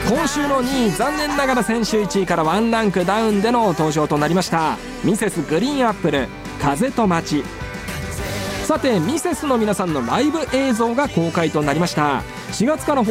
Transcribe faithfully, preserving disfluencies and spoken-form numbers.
今週のにい、残念ながら先週いちいからワンランクダウンでの登場となりましたミセスグリーンアップル風と街。さてミセスの皆さんのライブ映像が公開となりました。しがつから